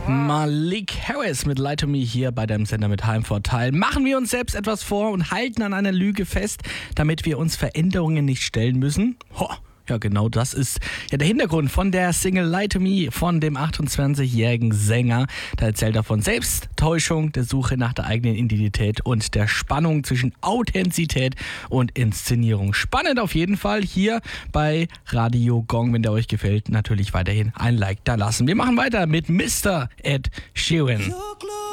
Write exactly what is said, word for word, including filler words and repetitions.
Malik Harris mit Lie to Me hier bei deinem Sender mit Heimvorteil. Machen wir uns selbst etwas vor und halten an einer Lüge fest, damit wir uns Veränderungen nicht stellen müssen? Ho, ja, genau das ist ja der Hintergrund von der Single Lie to Me von dem achtundzwanzigjährigen Sänger. Da erzählt er von Selbsttäuschung, der Suche nach der eigenen Identität und der Spannung zwischen Authentizität und Inszenierung. Spannend auf jeden Fall hier bei Radio Gong. Wenn der euch gefällt, natürlich weiterhin ein Like da lassen. Wir machen weiter mit Mister Ed Sheeran.